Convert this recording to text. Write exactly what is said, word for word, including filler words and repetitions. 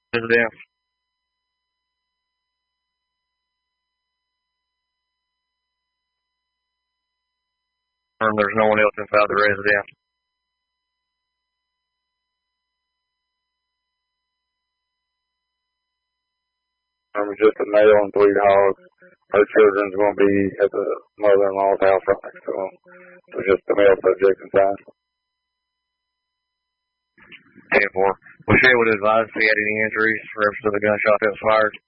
Residence. Um, there's no one else inside the residence. Um, just a male and three dogs. Her children's going to be at the mother-in-law's house right next to them. So just the male subject inside. ten four. Was she able to advise if he had any injuries reference to the gunshot that was fired?